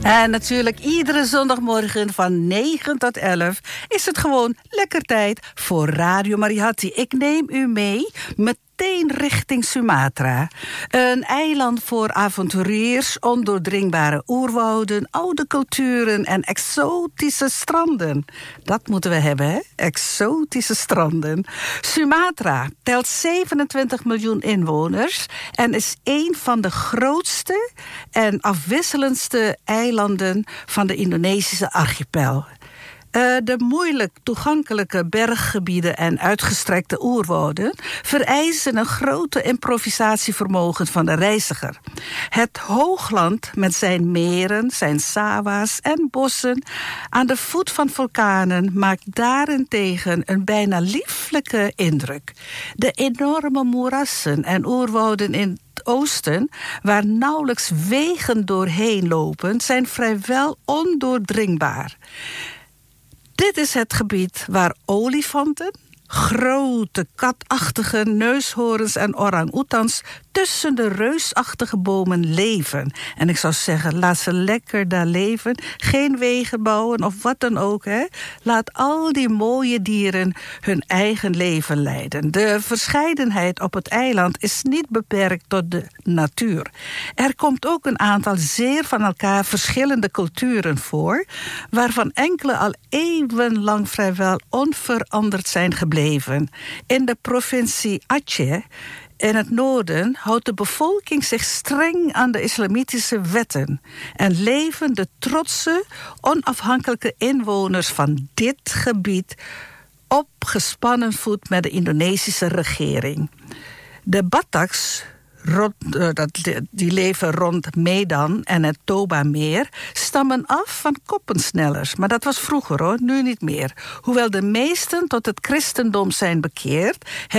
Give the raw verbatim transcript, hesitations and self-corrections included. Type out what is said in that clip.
En natuurlijk iedere zondagmorgen van negen tot elf is het gewoon lekker tijd voor Radio Mariatti. Ik neem u mee meteen richting Sumatra. Een eiland voor avonturiers, ondoordringbare oerwouden, oude culturen en exotische stranden. Dat moeten we hebben, hè? Exotische stranden. Sumatra telt zevenentwintig miljoen inwoners en is een van de grootste en afwisselendste eilanden van de Indonesische archipel. Uh, de moeilijk toegankelijke berggebieden en uitgestrekte oerwouden vereisen een grote improvisatievermogen van de reiziger. Het hoogland met zijn meren, zijn sawa's en bossen aan de voet van vulkanen maakt daarentegen een bijna lieflijke indruk. De enorme moerassen en oerwouden in het oosten, waar nauwelijks wegen doorheen lopen, zijn vrijwel ondoordringbaar. Dit is het gebied waar olifanten, grote katachtige neushoorns en orang-oetans tussen de reusachtige bomen leven. En ik zou zeggen, laat ze lekker daar leven. Geen wegen bouwen of wat dan ook. Hè. Laat al die mooie dieren hun eigen leven leiden. De verscheidenheid op het eiland is niet beperkt tot de natuur. Er komt ook een aantal zeer van elkaar verschillende culturen voor, waarvan enkele al eeuwenlang vrijwel onveranderd zijn gebleven. In de provincie Aceh in het noorden houdt de bevolking zich streng aan de islamitische wetten en leven de trotse, onafhankelijke inwoners van dit gebied op gespannen voet met de Indonesische regering. De Bataks, Rond, uh, dat, die leven rond Medan en het Toba-meer, stammen af van koppensnellers. Maar dat was vroeger hoor, nu niet meer. Hoewel de meesten tot het christendom zijn bekeerd,